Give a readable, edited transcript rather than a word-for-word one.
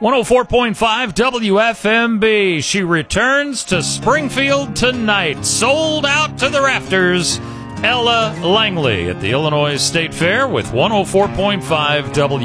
104.5 WFMB. She returns to Springfield tonight. Sold out to the rafters. Ella Langley at the Illinois State Fair with 104.5 WFMB.